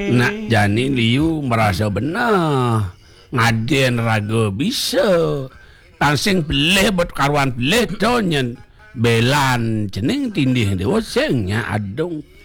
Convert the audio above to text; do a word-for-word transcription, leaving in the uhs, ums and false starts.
Nak jani liu merasa benar. Ngaden raga bisa. Tansing beleh buat karuan beleh donyen. Belan jeneng tindih dewa sengnya adung.